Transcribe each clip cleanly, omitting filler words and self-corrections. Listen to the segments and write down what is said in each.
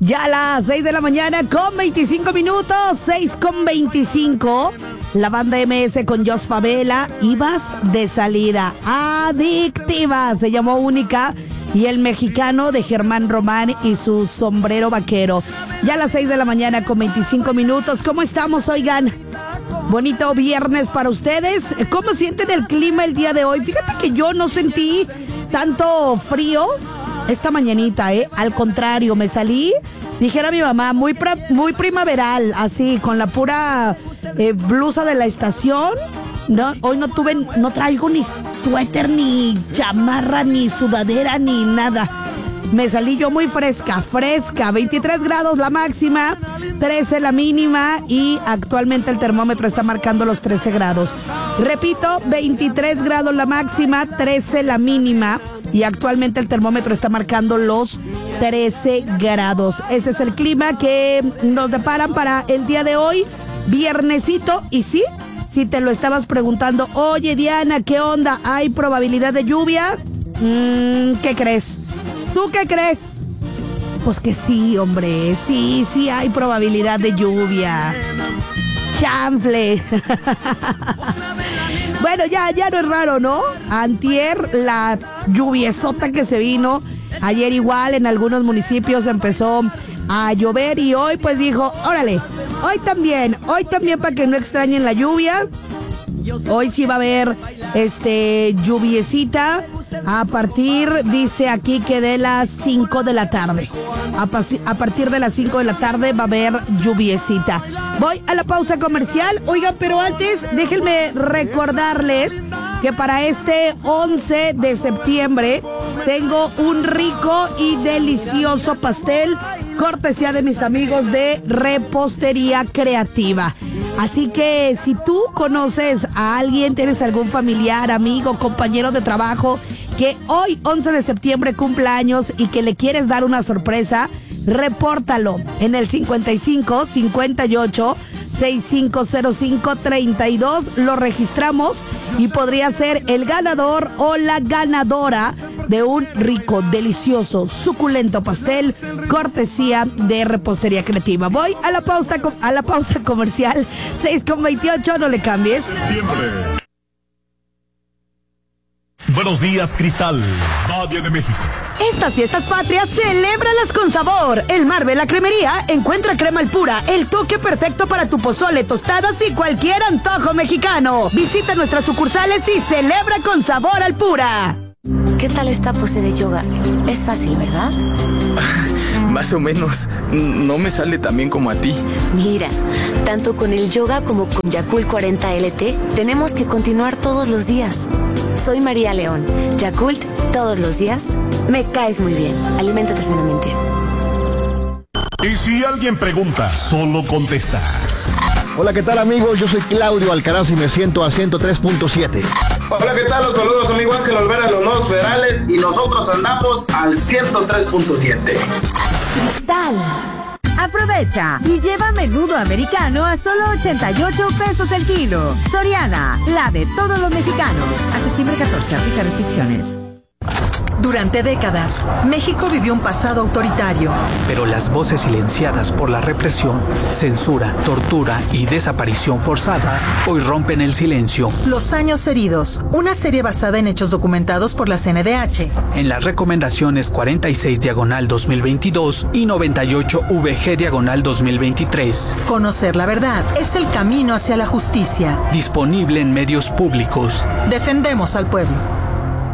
Ya a las 6 de la mañana con 25 minutos, 6 con 25. La banda MS con Jos Favela, Ibas de salida. Adictiva, se llamó Única. Y el mexicano de Germán Román y su sombrero vaquero. Ya a las 6 de la mañana con 25 minutos. ¿Cómo estamos, oigan? Bonito viernes para ustedes. ¿Cómo sienten el clima el día de hoy? Fíjate que yo no sentí tanto frío esta mañanita, Al contrario, me salí, dijera mi mamá, muy primaveral, así, con la pura blusa de la estación. No, hoy no traigo ni suéter, ni chamarra, ni sudadera, ni nada. Me salí yo muy fresca, 23 grados la máxima, 13 la mínima y actualmente el termómetro está marcando los 13 grados. Repito, 23 grados la máxima, 13 la mínima y actualmente el termómetro está marcando los 13 grados. Ese es el clima que nos deparan para el día de hoy, viernesito, y sí, si te lo estabas preguntando, oye Diana, ¿qué onda? ¿Hay probabilidad de lluvia? ¿Qué crees? ¿Tú qué crees? Pues que sí, hombre, sí hay probabilidad de lluvia. Chanfle. Bueno, ya no es raro, ¿no? Antier, la lluviesota que se vino. Ayer igual en algunos municipios empezó a llover y hoy pues dijo, órale, hoy también para que no extrañen la lluvia. Hoy sí va a haber lluviecita a partir, dice aquí que de las 5 de la tarde. A partir de las 5 de la tarde va a haber lluviecita. Voy a la pausa comercial. Oigan, pero antes déjenme recordarles que para este 11 de septiembre tengo un rico y delicioso pastel cortesía de mis amigos de Repostería Creativa. Así que si tú conoces a alguien, tienes algún familiar, amigo, compañero de trabajo que hoy 11 de septiembre cumpla años y que le quieres dar una sorpresa, repórtalo en el 55 58 6505 32. Lo registramos y podría ser el ganador o la ganadora de un rico, delicioso, suculento pastel cortesía de Repostería Creativa. Voy a la pausa comercial. 6:28, no le cambies. Buenos días, Cristal, Valle de México. Estas fiestas patrias, celébralas con sabor. El Marvel, la cremería, encuentra crema al pura, el toque perfecto para tu pozole, tostadas y cualquier antojo mexicano. Visita nuestras sucursales y celebra con sabor al pura. ¿Qué tal esta pose de yoga? Es fácil, ¿verdad? Más o menos. No me sale tan bien como a ti. Mira, tanto con el yoga como con Yakult 40 LT, tenemos que continuar todos los días. Soy María León. Yakult, todos los días. Me caes muy bien. Aliméntate sanamente. Y si alguien pregunta, solo contestas. Hola, ¿qué tal, amigos? Yo soy Claudio Alcaraz y me siento a 103.7. Hola, ¿qué tal? Los saludos, amigo Ángel Olvera, los nuevos federales, y nosotros andamos al 103.7. Cristal. Aprovecha y lleva menudo americano a solo 88 pesos el kilo. Soriana, la de todos los mexicanos. A septiembre 14, aplica restricciones. Durante décadas, México vivió un pasado autoritario. Pero las voces silenciadas por la represión, censura, tortura y desaparición forzada hoy rompen el silencio. Los años heridos, una serie basada en hechos documentados por la CNDH. En las recomendaciones 46/2022 y 98VG/2023. Conocer la verdad es el camino hacia la justicia. Disponible en medios públicos. Defendemos al pueblo.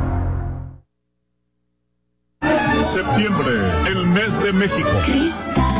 Septiembre, el mes de México. Cristal.